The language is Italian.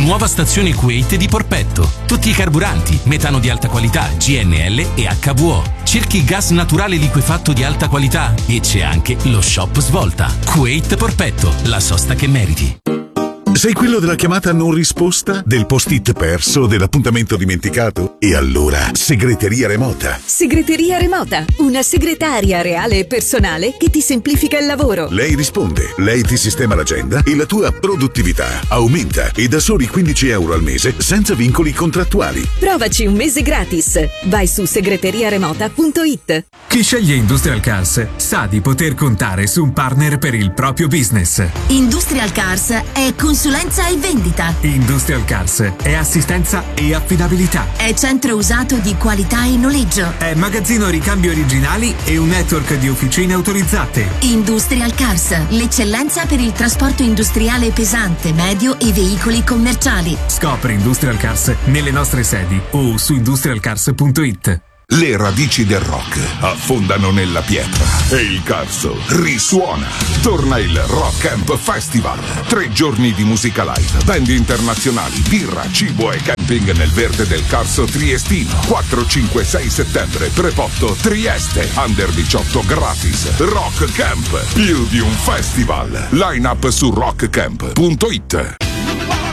nuova stazione Kuwait di Porpetto. Tutti i carburanti, metano di alta qualità, GNL e HVO. Cerchi gas naturale liquefatto di alta qualità? E c'è anche lo shop Svolta. Kuwait Porpetto, la sosta che meriti. Sei quello della chiamata non risposta? Del post-it perso? Dell'appuntamento dimenticato? E allora, segreteria remota. Segreteria remota, una segretaria reale e personale che ti semplifica il lavoro. Lei risponde, lei ti sistema l'agenda e la tua produttività aumenta, e da soli €15 al mese senza vincoli contrattuali. Provaci un mese gratis. Vai su segreteriaremota.it. Chi sceglie Industrial Cars sa di poter contare su un partner per il proprio business. Industrial Cars è consulenza e vendita. Industrial Cars è assistenza e affidabilità. È centro usato di qualità e noleggio. È magazzino ricambi originali e un network di officine autorizzate. Industrial Cars, l'eccellenza per il trasporto industriale pesante, medio e veicoli commerciali. Scopri Industrial Cars nelle nostre sedi o su industrialcars.it. Le radici del rock affondano nella pietra e il Carso risuona. Torna il Rock Camp Festival. 3 giorni di musica live, band internazionali, birra, cibo e camping nel verde del Carso triestino. 4, 5, 6 settembre, Prepotto, Trieste. Under 18 gratis. Rock Camp, più di un festival. Line up su rockcamp.it.